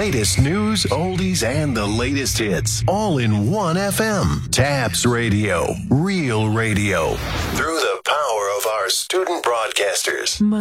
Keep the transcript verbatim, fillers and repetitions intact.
greatest news, oldies, and the latest hits, all in one F M. Tabs Radio, real radio, through the power of our student broadcasters.